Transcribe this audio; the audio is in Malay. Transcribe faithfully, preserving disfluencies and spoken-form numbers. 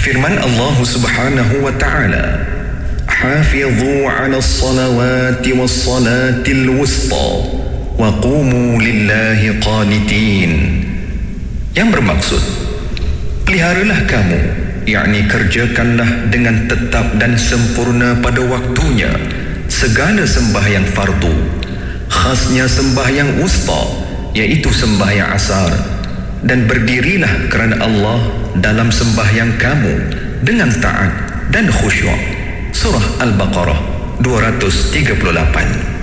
Firman Allah Subhanahu wa ta'ala, "Hafidhu 'ala as-salawati was-salatil wusta wa qumu lillahi qanitin." Yang bermaksud, peliharalah kamu, yakni kerjakanlah dengan tetap dan sempurna pada waktunya segala sembahyang fardu, khasnya sembahyang wusta, iaitu sembahyang asar, dan berdirilah kerana Allah dalam sembahyang kamu dengan taat dan khusyuk. Surah Al-Baqarah dua ratus tiga puluh lapan.